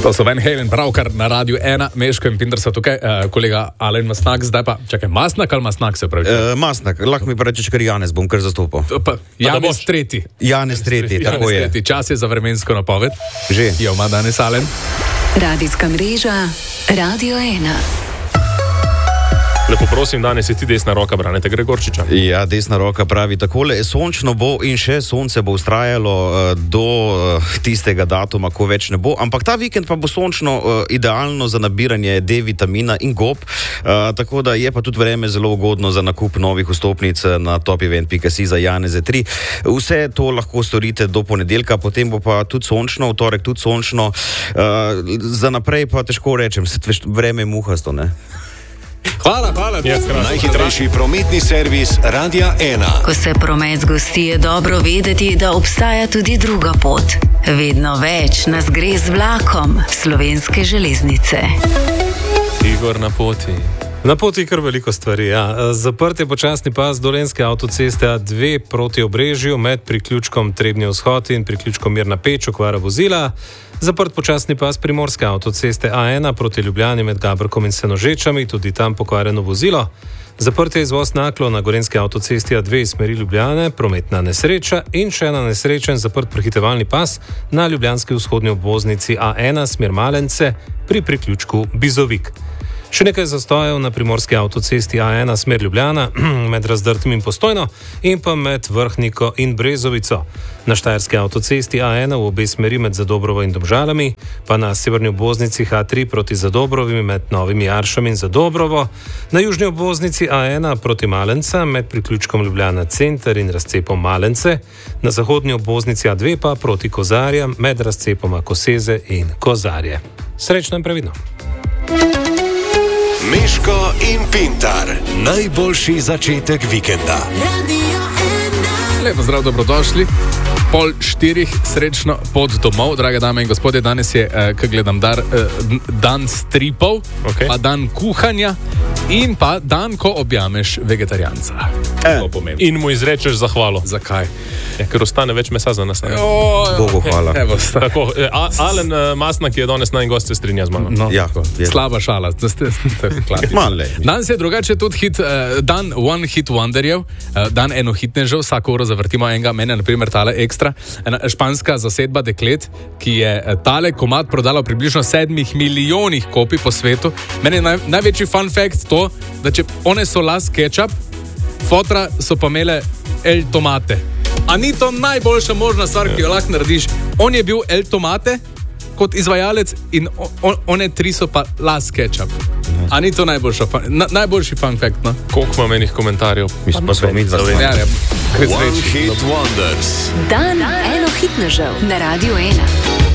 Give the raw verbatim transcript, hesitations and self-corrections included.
To so Van Halen, pravkar na Radiu ena, Meško in Pinter so tukaj, uh, kolega Alen Masnak, zdaj pa, čakaj, Masnak ali Masnak se pravi? Uh, Masnak, lahko mi pa rečeš, kar Janez bom kar zastopal. Pa, Janez tretji. Janez tretji, tako je. Tretji. Čas je za vremensko napoved. Že. Jo, ima danes Alen. Radijska mreža Radio ena. Lepo prosim, danes je ti desna roka Braneta Gregorčiča. Ja, desna roka pravi takole, sončno bo in še sonce bo ustrajalo uh, do uh, tistega datuma, ko več ne bo, ampak ta vikend pa bo sončno uh, idealno za nabiranje D-vitamina in gob, uh, tako da je pa tudi vreme zelo ugodno za nakup novih vstopnic na top event pika si za Janeze tri. Vse to lahko storite do ponedeljka, potem bo pa tudi sončno, v torek tudi sončno, uh, za naprej pa težko rečem, vreme je muhasto, ne? Hvala, hvala. Yes, Najhitrejši prometni servis Radia ena. Ko se promet zgosti, je dobro vedeti, da obstaja tudi druga pot. Vedno več nas gre z vlakom Slovenske železnice. Igor na poti. Na poti kar veliko stvari, ja. Zaprt je počasni pas Dolenjske avtoceste A dve proti Obrežju med priključkom Trebnje vzhod in priključkom Mirna Peč, okvara vozila. Zaprt počasni pas Primorske avtoceste A ena proti Ljubljani med Gabrkom in Senožečami, tudi tam pokvarjeno vozilo. Zaprt je izvoz Naklo na Gorenjski avtocesti A dve iz smeri Ljubljane, prometna nesreča in še ena nesreča in zaprt prehitevalni pas na ljubljanski vzhodni obvoznici A ena smer Malence pri priključku Bizovik. Še nekaj zastojev na Primorski avtocesti A ena smer Ljubljana med Razdrtim in Postojno in pa med Vrhniko in Brezovico. Na Štajerski avtocesti A ena v obe smeri med Zadobrovo in Domžalami, pa na severni obvoznici H tri proti Zadobrovi med Novimi Jaršami in Zadobrovo, na južni obvoznici A ena proti Malenca med priključkom Ljubljana Center in razcepom Malence, na zahodni obvoznici A dve pa proti Kozarjam med razcepoma Koseze in Kozarje. Srečno in previdno. Meško in Pintar. Najboljši začetek vikenda. Lepo zdrav, dobrodošli. Pol štirih, srečno pot domov, drage dame in gospodje. Danes je, eh, ko gledam, dar, eh, dan stripov, Okay. pa dan kuhanja in pa dan, ko objameš vegetarijanca. Eh. In mu izrečeš zahvalo. Zakaj? Ja, ker ostane več mesa za nas. ne? Bogu hvala. Evo, sta- Tako, eh, A- Alen eh, Masnak, ki je danes naj gost, se strinja z mano. No, Ja, tako. je. Slaba šala. Da ste, ste klasični. Malo le. Danes je drugače tudi hit, uh, dan one hit wonderjev, uh, dan enohitnežev, vsako uro zavrtimo enega, mene naprimer tale ekstra, ena španska zasedba deklet, ki je uh, tale komad prodala v približno sedmih milijonih kopij po svetu. Meni je naj, največji fun fact to, da če one so las ketchup, fotra so pa imele el tomate. A ni to najboljša možna stvar, ki jo lahko narediš? On je bil el tomate kot izvajalec in on, one tri so pa las ketchup. A ni to najboljša, fun, na, najboljši fun fact, no? Koliko ima menih komentarjev? Mislim, pa smo mi dva. Ja, ja, One Hit Wonders. Dan enohitnežev na Radio ena.